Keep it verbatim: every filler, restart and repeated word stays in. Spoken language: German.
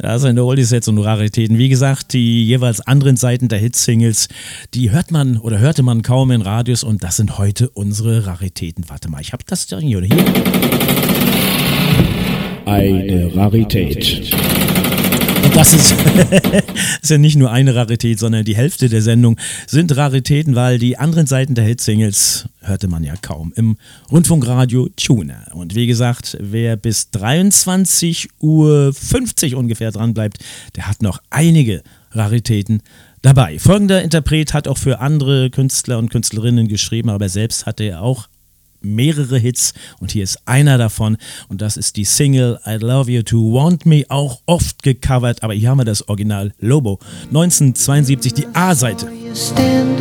Das sind Oldies-Sets und Raritäten. Wie gesagt, die jeweils anderen Seiten der Hitsingles, die hört man oder hörte man kaum in Radios und das sind heute unsere Raritäten. Warte mal, ich habe das da hier oder hier. Eine Rarität. Und das ist, ist ja nicht nur eine Rarität, sondern die Hälfte der Sendung sind Raritäten, weil die anderen Seiten der Hitsingles hörte man ja kaum im Rundfunkradio Tuner. Und wie gesagt, wer bis dreiundzwanzig Uhr fünfzig ungefähr dran bleibt, der hat noch einige Raritäten dabei. Folgender Interpret hat auch für andere Künstler und Künstlerinnen geschrieben, aber selbst hatte er auch mehrere Hits und hier ist einer davon und das ist die Single I Love You To Want Me, auch oft gecovert, aber hier haben wir das Original Lobo, neunzehnhundertzweiundsiebzig, die A-Seite.